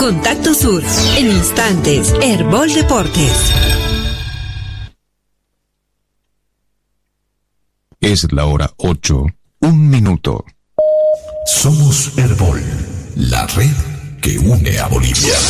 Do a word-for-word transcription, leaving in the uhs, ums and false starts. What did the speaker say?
Contacto Sur. En instantes, Herbol Deportes. Es la hora ocho, un minuto. Somos Herbol, la red que une a Bolivia.